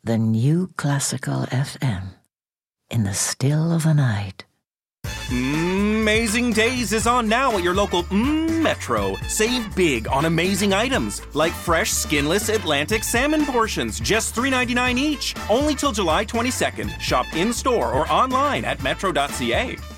the new classical FM in the still of the night. Amazing Days is on now at your local Metro. Save big on amazing items like fresh skinless Atlantic salmon portions, just $3.99 each. Only till July 22nd. Shop in-store or online at metro.ca.